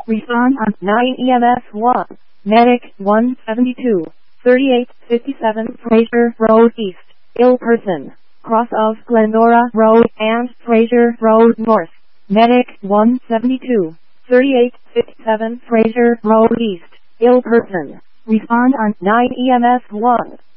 Respond on 9 EMS 1. Medic 172. 3857 Fraser Road East. Ill person. Cross of Glendora Road and Fraser Road North. Medic 172. 3857 Fraser Road East. Ill person. Respond on 9 EMS 1.